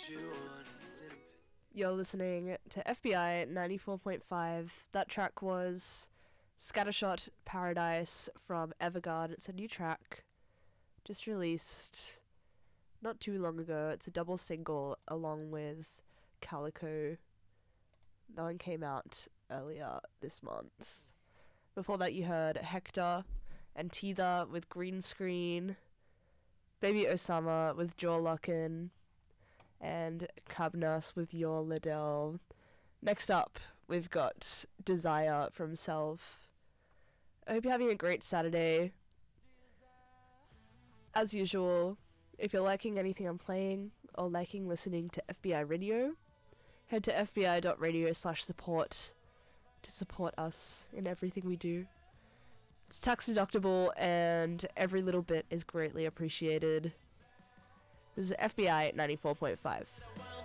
You're listening to FBI 94.5. That track was Scattershot Paradise from Everguard. It's a new track just released not too long ago. It's a double single along with Calico. That one came out earlier this month. Before that you heard Hector and Teether with Green Screen, Baby Osama with Jaw Lockin', and Cabnus with Your Liddell. Next up, we've got Desire from Self. I hope you're having a great Saturday. As usual, if you're liking anything I'm playing or liking listening to FBI Radio, head to fbi.radio/support to support us in everything we do. It's tax deductible and every little bit is greatly appreciated. This is FBI 94.5.